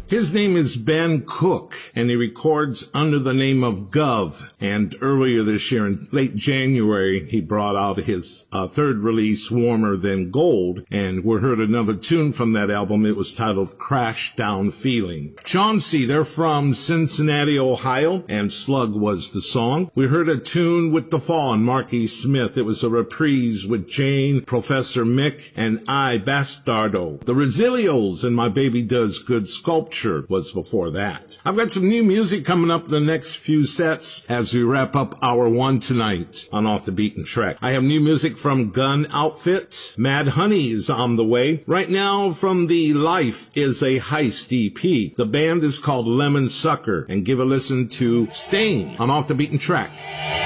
His name is Ben Cook, and he records under the name of Gov. And earlier this year, in late January, he brought out his third release, Warmer Than Gold, and we heard another tune from that album. It was titled Crash Down Feeling. Chauncey, they're from Cincinnati, Ohio, and Slug was the song. We heard a tune with The Fall and Marky Smith. It was a reprise with Jane, Professor Mick, and I, Bastardo. The Resilios and My Baby Does Good Sculpture was before that. I've got some new music coming up in the next few sets as we wrap up hour one tonight on Off the Beaten Track. I have new music from Gun Outfit. Mad Honey is on the way. Right now from the Life is a Heist EP. The band is called Lemon Sucker, and give a listen to Stain on Off the Beaten Track.